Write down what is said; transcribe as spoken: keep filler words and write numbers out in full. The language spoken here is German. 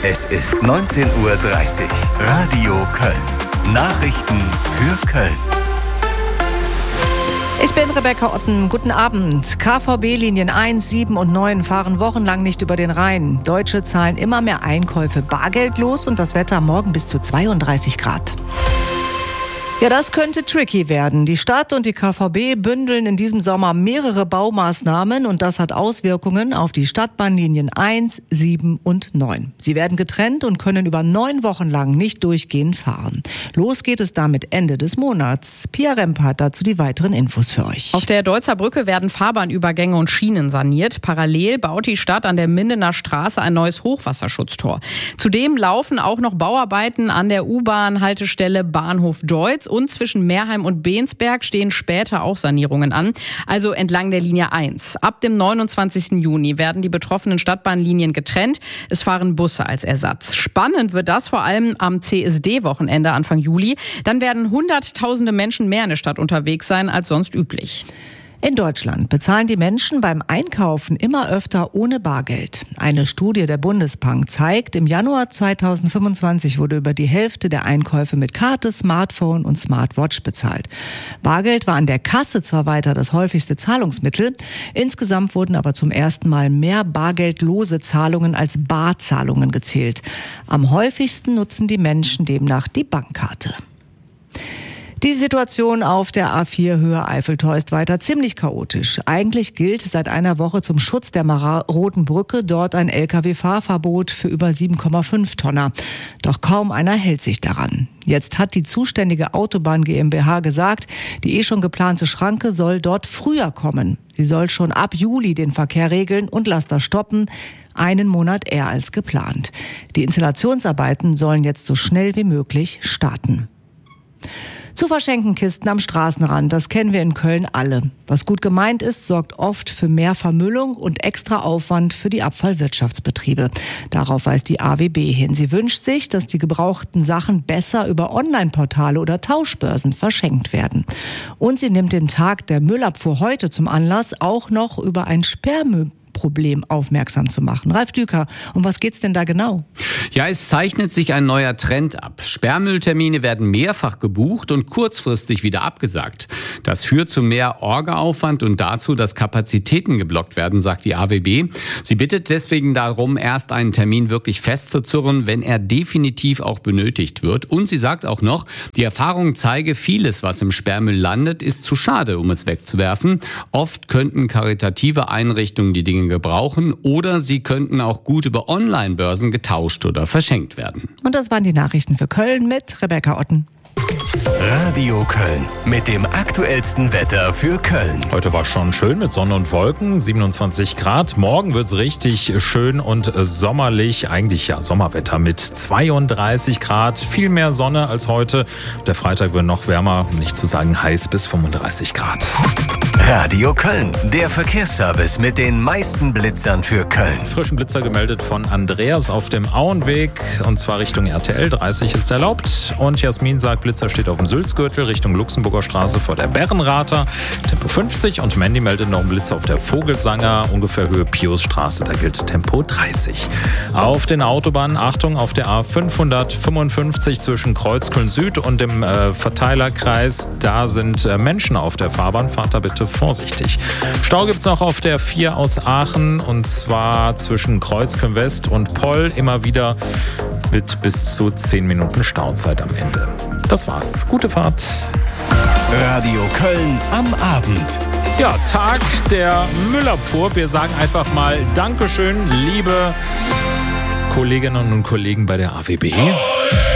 Es ist neunzehn Uhr dreißig. Radio Köln. Nachrichten für Köln. Ich bin Rebecca Otten. Guten Abend. K V B-Linien eins, sieben und neun fahren wochenlang nicht über den Rhein. Deutsche zahlen immer mehr Einkäufe bargeldlos und das Wetter morgen bis zu zweiunddreißig Grad. Ja, das könnte tricky werden. Die Stadt und die K V B bündeln in diesem Sommer mehrere Baumaßnahmen und das hat Auswirkungen auf die Stadtbahnlinien eins, sieben und neun. Sie werden getrennt und können über neun Wochen lang nicht durchgehend fahren. Los geht es damit Ende des Monats. Pia Remp hat dazu die weiteren Infos für euch. Auf der Deutzer Brücke werden Fahrbahnübergänge und Schienen saniert. Parallel baut die Stadt an der Mindener Straße ein neues Hochwasserschutztor. Zudem laufen auch noch Bauarbeiten an der U-Bahn-Haltestelle Bahnhof Deutz. Und zwischen Meerheim und Bensberg stehen später auch Sanierungen an, also entlang der Linie eins. Ab dem neunundzwanzigsten Juni werden die betroffenen Stadtbahnlinien getrennt. Es fahren Busse als Ersatz. Spannend wird das vor allem am C S D-Wochenende Anfang Juli. Dann werden Hunderttausende Menschen mehr in der Stadt unterwegs sein als sonst üblich. In Deutschland bezahlen die Menschen beim Einkaufen immer öfter ohne Bargeld. Eine Studie der Bundesbank zeigt, im Januar zweitausendfünfundzwanzig wurde über die Hälfte der Einkäufe mit Karte, Smartphone und Smartwatch bezahlt. Bargeld war an der Kasse zwar weiter das häufigste Zahlungsmittel, insgesamt wurden aber zum ersten Mal mehr bargeldlose Zahlungen als Barzahlungen gezählt. Am häufigsten nutzen die Menschen demnach die Bankkarte. Die Situation auf der A vier Höhe Eiffeltor ist weiter ziemlich chaotisch. Eigentlich gilt seit einer Woche zum Schutz der Roten Brücke dort ein L K W-Fahrverbot für über sieben Komma fünf Tonner. Doch kaum einer hält sich daran. Jetzt hat die zuständige Autobahn GmbH gesagt, die eh schon geplante Schranke soll dort früher kommen. Sie soll schon ab Juli den Verkehr regeln und Laster stoppen, einen Monat eher als geplant. Die Installationsarbeiten sollen jetzt so schnell wie möglich starten. Zu verschenken Kisten am Straßenrand, das kennen wir in Köln alle. Was gut gemeint ist, sorgt oft für mehr Vermüllung und extra Aufwand für die Abfallwirtschaftsbetriebe. Darauf weist die A W B hin. Sie wünscht sich, dass die gebrauchten Sachen besser über Online-Portale oder Tauschbörsen verschenkt werden. Und sie nimmt den Tag der Müllabfuhr heute zum Anlass, auch noch über ein Sperrmüll Problem aufmerksam zu machen. Ralf Düker, um was geht's denn da genau? Ja, es zeichnet sich ein neuer Trend ab. Sperrmülltermine werden mehrfach gebucht und kurzfristig wieder abgesagt. Das führt zu mehr Orga-Aufwand und dazu, dass Kapazitäten geblockt werden, sagt die A W B. Sie bittet deswegen darum, erst einen Termin wirklich festzuzurren, wenn er definitiv auch benötigt wird. Und sie sagt auch noch, die Erfahrung zeige, vieles, was im Sperrmüll landet, ist zu schade, um es wegzuwerfen. Oft könnten karitative Einrichtungen die Dinge gebrauchen oder sie könnten auch gut über Online-Börsen getauscht oder verschenkt werden. Und das waren die Nachrichten für Köln mit Rebecca Otten. Radio Köln mit dem aktuellsten Wetter für Köln. Heute war schon schön mit Sonne und Wolken, siebenundzwanzig Grad. Morgen wird's richtig schön und sommerlich, eigentlich ja Sommerwetter mit zweiunddreißig Grad. Viel mehr Sonne als heute. Der Freitag wird noch wärmer, um nicht zu sagen heiß bis fünfunddreißig Grad. Radio Köln, der Verkehrsservice mit den meisten Blitzern für Köln. Frischen Blitzer gemeldet von Andreas auf dem Auenweg und zwar Richtung R T L. dreißig ist erlaubt. Und Jasmin sagt, Blitzer steht auf dem Sülzgürtel Richtung Luxemburger Straße vor der Berrenrather. Tempo fünfzig und Mandy meldet noch einen Blitzer auf der Vogelsanger, ungefähr Höhe Piusstraße. Da gilt Tempo dreißig. Auf den Autobahnen, Achtung, auf der A fünfhundertfünfundfünfzig zwischen Kreuzköln Süd und dem äh, Verteilerkreis. Da sind äh, Menschen auf der Fahrbahn. Fahrt da bitte vorsichtig. Stau gibt es noch auf der vier aus Aachen und zwar zwischen Kreuzköln West und Poll immer wieder mit bis zu zehn Minuten Stauzeit am Ende. Das war's. Gute Fahrt. Radio Köln am Abend. Ja, Tag der Müllabfuhr. Wir sagen einfach mal Dankeschön, liebe Kolleginnen und Kollegen bei der A W B.